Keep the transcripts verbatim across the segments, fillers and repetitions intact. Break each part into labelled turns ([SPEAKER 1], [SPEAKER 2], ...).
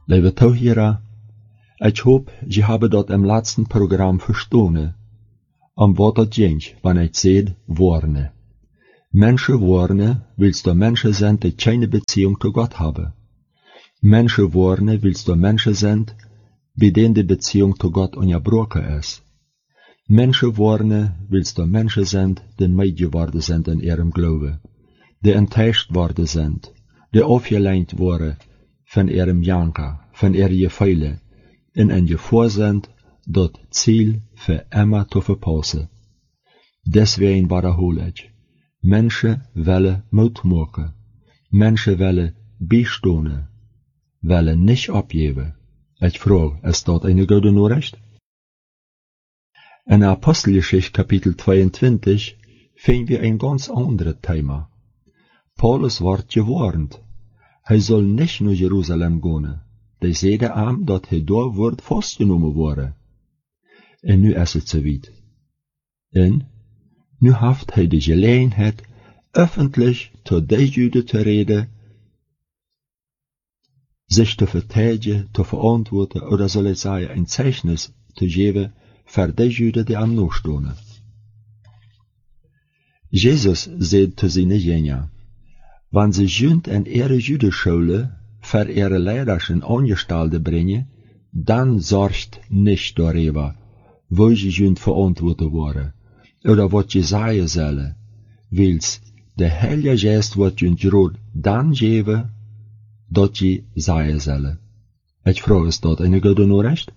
[SPEAKER 1] Lieve toehoorders, ik hoop je hebben dat im laatsten programma verstanden, om wat het ging, wanneer ik zei, warnen. Menschen warnen, willst du Menschen sind, die keine Beziehung zu Gott haben. Menschen warnen, willst du Menschen sind, bei denen die Beziehung zu Gott unterbrochen ist. Menschen warnen, willst du Menschen sind, die meid geworden sind in ihrem Glauben, die enttäuscht worden sind, die aufgelehnt worden von ihrem Janker, von ihren Gefühlen, in ein Gefahr sind, das Ziel für immer zu verpassen. Deswegen wiederhole ich, Menschen willen Mut machen, Menschen willen bijstonen, willen nicht abgeben. Ich frage, ist dort eine gute Nachricht? In Apostelgeschichte Kapitel zweiundzwanzig finden wir ein ganz anderes Thema. Paulus wird gewarnt, er soll nicht nach Jerusalem gehen, der seide am, dat hij daar wordt vastgenomen worden. En nu is het zo weit. En nu heeft hij de gelegenheid, öffentlich tot de Juden te reden, sich te verteidigen, te verantwoorden, oder soll ich sagen, ein Zeichnis te geben, für die Juden, die am nachstehen. Jesus sagt zu seinen Jüngern, wenn sie Jünd in ihre Judenschule für ihre Leiders Angestellte bringen, dann sorgt nicht darüber, wo sie Jünd verantwortet worden, oder was sie sagen sollen, weil's der Heilige Geist wird Jünd gerade dann geben, dat sie sagen sollen. Ich frage, ist dort eine gute Nachricht?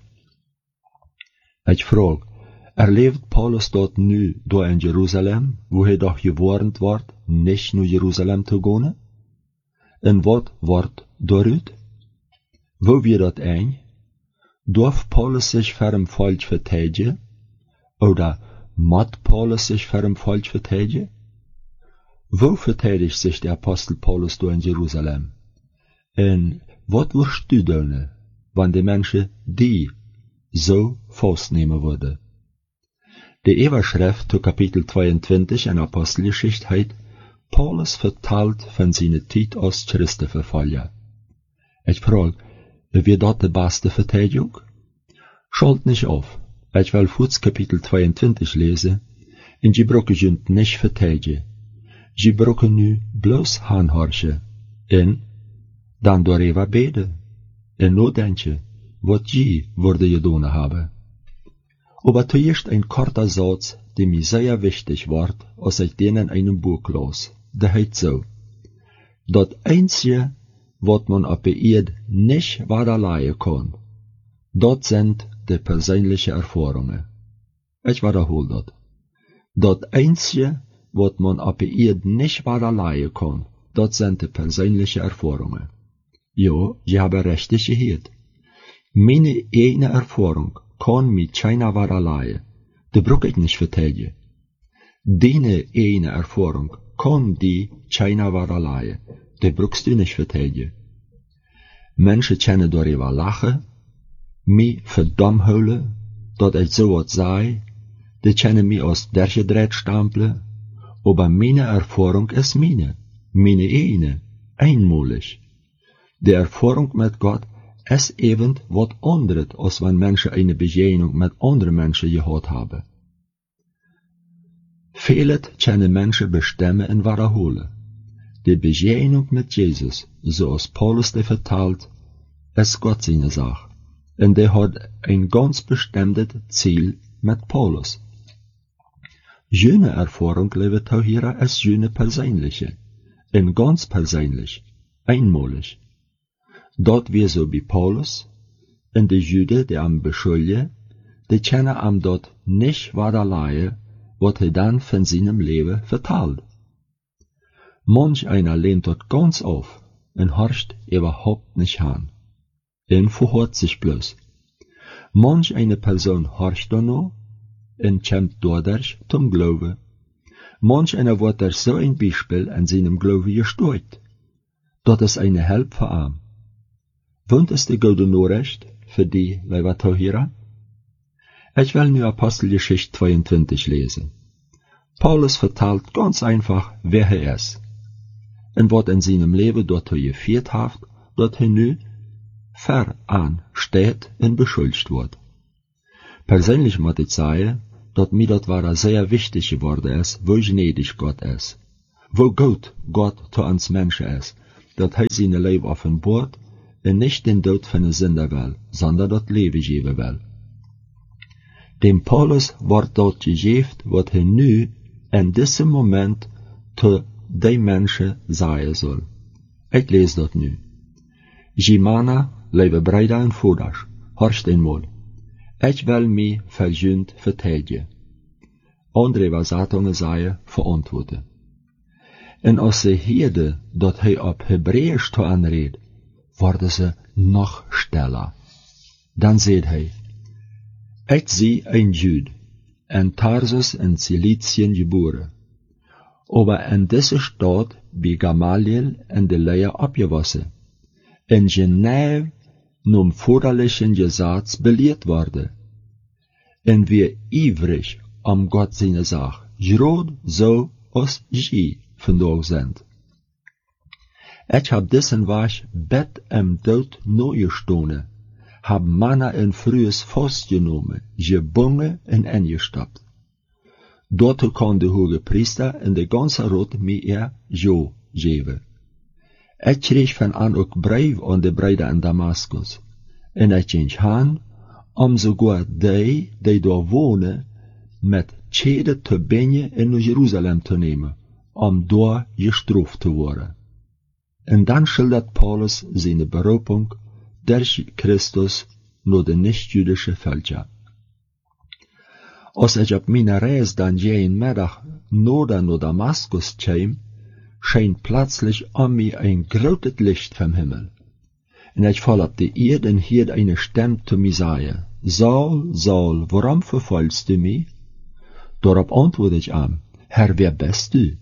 [SPEAKER 1] Ich frage, erlebt Paulus dort nu da in Jerusalem, wo er doch gewarnt wird, nicht nach Jerusalem zu gehen? En wat wordt daaruit? Wo wird dat ein? Darf Paulus sich für ein Volk verteidigen? Oder moet Paulus sich für ein Volk verteidigen? Wo verteidigt sich der Apostel Paulus da in Jerusalem? En wat wirst du doen, wenn die Menschen die so festnehmen würden? Die Überschrift zu Kapitel zweiundzwanzig in Apostelgeschichte heißt, Paulus vertelt von seiner Zeit als Christenverfolger. Ich frage, wie dort die beste Verteidigung? Schalt nicht auf, ich will kurz Kapitel zweiundzwanzig lesen, und sie brauchen sich nicht verteidigen. Sie brauchen nu bloß aanhorchen, en dan darüber beten, en nadenken, wat sie würde gedaan haben. Aber zuerst ein kurzer Satz, der mir sehr wichtig wird, als ich den in einem Buch las. Der heißt so: Das Einzige, was man auf der Erde nicht weiterleihen kann, das sind die persönlichen Erfahrungen. Ich wiederhole das. Das Einzige, was man auf der Erde nicht weiterleihen kann, das sind die persönlichen Erfahrungen. Ja, ich habe richtig gehört. Meine eigene Erfahrung kann mit keiner weiterleihen. Die brauche ich nicht verteidigen. Deine eigene Erfahrung kann die keiner weiterleihen. Die brauchst du nicht verteidigen. Menschen können darüber lachen, mich verdammt holen, dass ich so was sei, die können mich aus der Gedreht stempeln, aber meine Erfahrung ist meine, meine eigene, einmalig. Die Erfahrung mit Gott ist eben was anderes, als wenn Menschen eine Begegnung mit anderen Menschen gehabt haben. Vieles können Menschen bestimmen und wiederholen. Die Begegnung mit Jesus, so als Paulus die vertelt, ist Gott seine Sache. Und der hat ein ganz bestimmtes Ziel mit Paulus. Jene Erfahrung, liebe Zuhörer, ist jene persönliche, und ganz persönlich, einmalig. Dort wir so wie Paulus, und die Juden, die am beschuldigen, die können am dort nicht weiterleihen, was er dann von seinem Leben vertelt. Manch einer lehnt dort ganz auf und horcht überhaupt nicht an. Und verhört sich bloß. Manch eine Person horcht danach und kommt dadurch zum Glauben. Manch einer wird durch so ein Beispiel an seinem Glauben gesteuert. Das ist eine Hilfe für ihn. Und ist die gute Nachricht für die, liebe Zuhörer? Ich will nur Apostelgeschichte zweiundzwanzig lesen. Paulus vertelt ganz einfach, wer er ist. Und was in seinem Leben dort geführt hat, dort er nu ver aan steht en beschuldigd wordt. Persoonlijk moet ik zeggen, dat mij dat waar zeer wichtig geworden is, wo gnädig Gott is. Wo gut Gott zu uns Menschen ist, dat hij zijn leven offenbart en nicht den Tod van een zinder wil, sondern dat leven geven wil. Dem Paulus wordt dat gegeven wat hij nu in diesem Moment zu die Menschen sagen soll. Ik lees dat nu. Jimana, lieve Breida en Voeders, horcht eenmaal. Ik wil mij verjunt vertedigen. Andere Wasatungen sagen, verantworten. En als ze hoorden dat hij op Hebräisch te aanreed, worden ze nog stiller. Dan zei hij, ik zie een Jude, in Tarsus in Ciliciën geboren, aber in deze stad bij Gamaliel in de Leer abgewassen, in Genève num vorderlichen Gesetz belehrt worden, en wir ivrig am Gott seine Sach, gerade so als je vandaag sind. Ich hab diesen Weg bet im Tod neu gestohlen, hab Manna in frühes Fass genommen, gebungen en eingestappt. Dort kann der hohe Priester in de ganze Rot mir er jo geben. Ich kreeg van an ook Brief an de Brüder in Damaskus, en ich ging han, om sogar die, die daar wohnen, met Schäden te brengen in Jerusalem te nemen, om daar gestraft te worden. En dan schildert Paulus zijn beroeping durch Christus naar de nicht-jüdische Völker. Als ich op mijn reis dan jeden middag noorden naar Damaskus kwam, scheen plötzlich an mir ein großes Licht vom Himmel. Und ich fall auf die Erde und hielt eine Stimme zu mir sagen, Saul, Saul, warum verfolgst du mich? Darauf antworte ich ihm, Herr, wer bist du?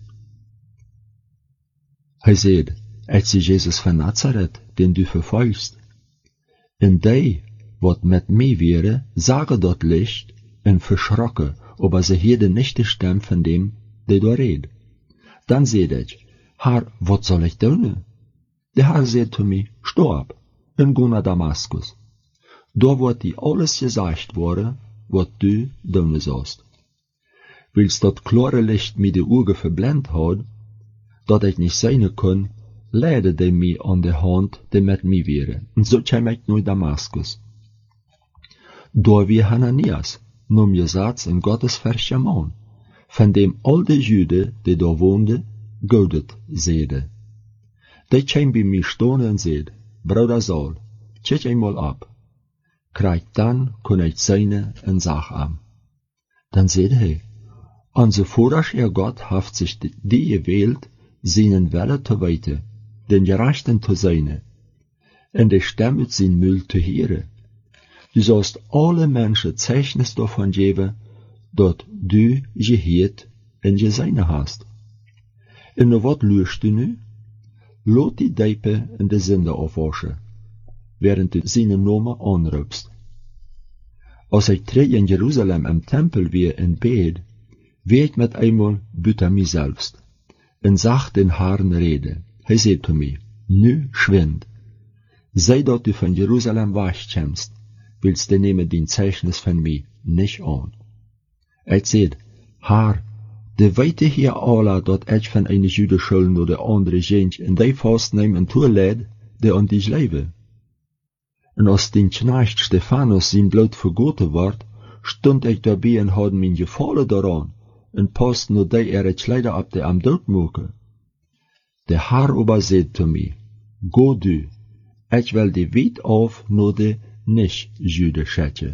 [SPEAKER 1] Er sagt, ich bin Jesus von Nazareth, den du verfolgst. Und die, wat mit mir wäre, sagen dort Licht und verschrocken, aber sie hielten nicht die Stimme von dem, der da redet. Dann sagt ich, Herr, wat soll ich tun? Der Herr sagt zu mir, steh ab und geh nach Damaskus. Da wird dir alles gesagt worden, was du tun sollst. Weil's dat klare Licht mir die Augen verblendet hat, dat ich nicht sehen kann, leidde der mir an der Hand, die mit mir wäre. Und so kam ich nach Damaskus. Da wie Hananias, nun Gesetz in Gottes verscher Mann, von dem all die Juden, die da wohnten, Gaudet seide. Die kam bei mir stehen und seid, Bruder Saul, check einmal ab. Krieg dann kann ich seine und sag am. Dann seht er, an so vorrasch er Gott haft sich die gewählt, seinen Welle zu weiten, den Gerechten zu sein, und der Stimme sein Müll zu hören. Du sollst alle Menschen Zeichnis davon geben, dat du gehört und gesehen hast. En wat luist du nu? Laat die Diepe in de Sünde aufwaschen, während du seine Namen anrufst. Als ich drei in Jerusalem im Tempel wie in Bed, wie ich mit einmal büter mich selbst, und sag den Herrn Rede. Er sagt zu mir, nu schwind. Sei dort du von Jerusalem wegkommst, willst du nehmen den Zeichnis von mir nicht an. Ich sagt, Herr, de weite hier alle, dat ich von einer Judenschule oder andere Gent in die vastneem en toeleid, die an dich leben. Und als den Knecht Stephanus sein Blut vergoten ward, stund ich dabei und had mein Gefallen daran, und passt nur die ihre Kleider ab, die am Tod mogen. Der Herr aber sagt zu mir, go du, ich will die weit auf nur die nicht-Juden schätzen.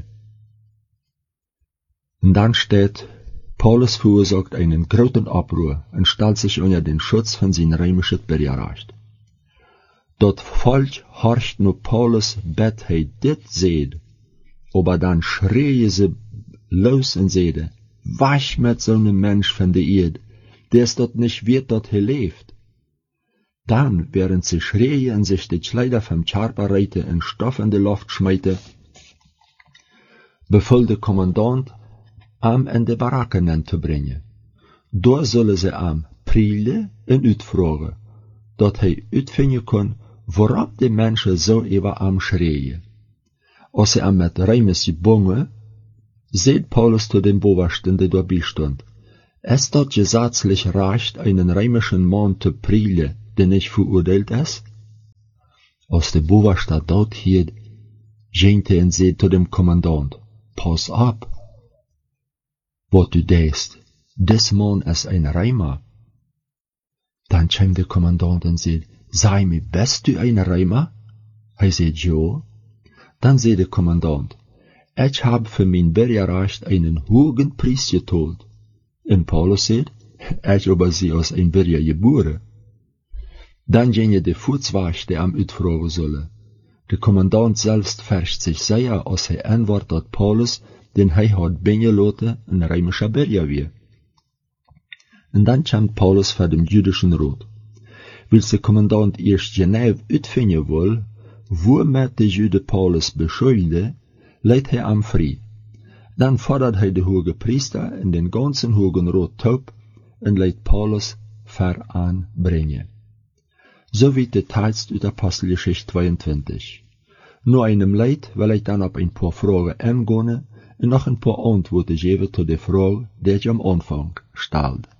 [SPEAKER 1] Und dann steht, Paulus verursacht einen großen Abruhr und stellt sich unter den Schutz von seinem römischen Bürgerrecht. Dort Volk horcht nur Paulus bet hij dit seht, aber dann schreien sie los und seht, wasch mit so einem Mensch von der Erde, der ist dort nicht wert, dort er lebt. Dann, während sie schreien und sich die Kleider vom Charper reite in Stoff in die Luft schmeite, befiehlt der Kommandant, am in de Barakken te brengen. Daar zullen ze am prielen en uitvragen, dat hij uitvinden kon waarop de mensen zo even am schreien. Als ze am met Reimes bongen, seht Paulus zu dem Beobachten, der dabei stund. Es dort gesetzlich recht, einen römischen Mann zu prellen, der nicht verurteilt ist? Als der Beobachter dort hielt, gähnte er sie zu dem Kommandant, pass ab. Wat du denkst, des Mann ist ein Römer. Dann kam der Kommandant und sagt, sei mir, bist du ein Römer? Er sagt, ja. Dann sagt der Kommandant, ich habe für mein Bürgerrecht einen hohen Preis gezahlt. Und Paulus sagt, ich aber sie als ein Bürger geboren. Dann ging der Fußwachte am Utfragen sollen. Der Kommandant selbst färcht sich sehr, als er antwortet Paulus, den er hat bengelaten, ein römischer Bürger wie. Und dann kam Paulus vor dem jüdischen Rat. Weil der Kommandant erst Genève utfinden will, womit der Jude Paulus beschuldigte, leidt er am frei. Dann fordert er den hohen Priester in den ganzen hohen Rat taub und leidt Paulus veranbringen. So wie der Text aus Apostelgeschichte zweiundzwanzig. Nur einem Leid will ich dann auf ein paar Fragen eingehen und noch ein paar Antworten geben zu der Frage, die ich am Anfang stellte.